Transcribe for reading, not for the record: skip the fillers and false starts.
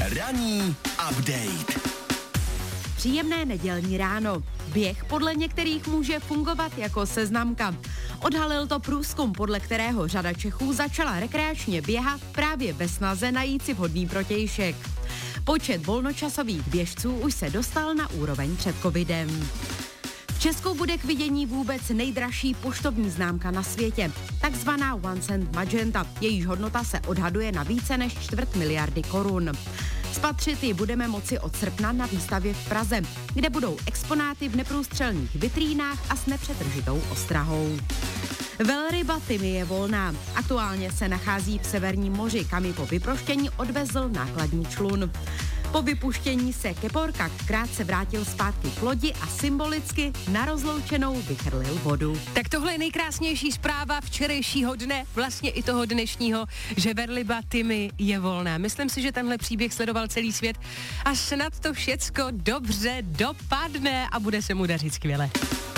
Ranní update. Příjemné nedělní ráno. Běh podle některých může fungovat jako seznamka. Odhalil to průzkum, podle kterého řada Čechů začala rekreačně běhat právě ve snaze najít si vhodný protějšek. Počet volnočasových běžců už se dostal na úroveň před covidem. V Česku bude k vidění vůbec nejdražší poštovní známka na světě, takzvaná One Cent Magenta, jejíž hodnota se odhaduje na více než 250 miliardy korun. Spatřit ji budeme moci od srpna na výstavě v Praze, kde budou exponáty v neprůstřelných vitrínách a s nepřetržitou ostrahou. Velryba Timmy je volná. Aktuálně se nachází v Severním moři, kam ji po vyproštění odvezl nákladní člun. Po vypuštění se Keporka krátce vrátil zpátky k lodi a symbolicky na rozloučenou vychrlil vodu. Tak tohle je nejkrásnější zpráva včerejšího dne, vlastně i toho dnešního, že velryba Timmy je volná. Myslím si, že tenhle příběh sledoval celý svět a snad to všecko dobře dopadne a bude se mu dařit skvěle.